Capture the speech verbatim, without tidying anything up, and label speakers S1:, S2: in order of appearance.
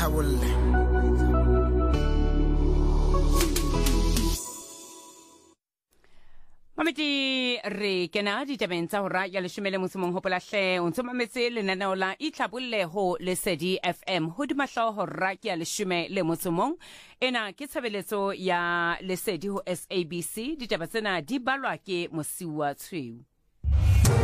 S1: Mameti re kena di tabeng tsa hora ya leshome le motso mong hopola hle o ntse mametse lenaneo la Itlhabolleho Lesedi F M hodima hlao hora ya leshome le motso mong ena ke tshebeletso ya Lesedi ho S A B C ditaba tsena di balwa ke Mosiuwa Tshweu.